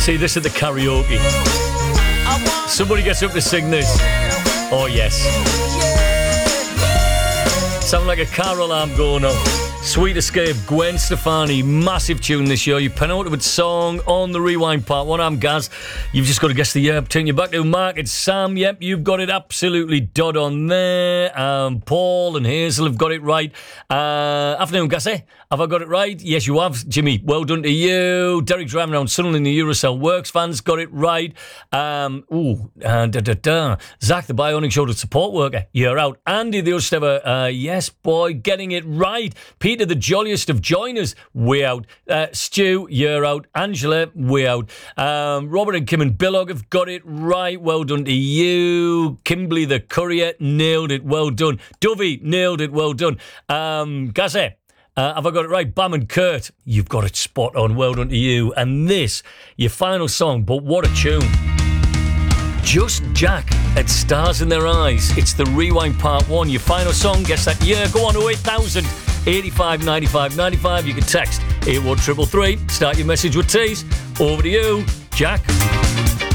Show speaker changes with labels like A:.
A: See this at the karaoke. Somebody gets up to sing this. Oh yes. Sound like a car alarm going off. Sweet Escape, Gwen Stefani, massive tune this year. Your penultimate song on the Rewind Part 1. I'm Gaz. You've just got to guess the year. Taking you back to Mark. It's Sam. Yep, you've got it absolutely dead on there. Paul and Hazel have got it right. Afternoon, Gazzy. Have I got it right? Yes, you have, Jimmy. Well done to you. Derek driving around Sunderland, the Eurocell Works fans got it right. Zach, the Bionic Shoulder support worker, you're out. Andy, the host ever, yes, boy, getting it right. Peter, the jolliest of joiners, way out. Stu, you're out. Angela, way out. Robert and Kim and Billog have got it right. Well done to you. Kimberly, the courier, nailed it. Well done. Dovey, nailed it. Well done. Gazzy, have I got it right? Bam and Kurt, you've got it spot on. Well done to you. And this, your final song, but what a tune. Just Jack at Stars in Their Eyes. It's the Rewind Part 1. Your final song, guess that year. Go on to 8000 85 95 95. You can text 81333. Start your message with T's. Over to you, Jack.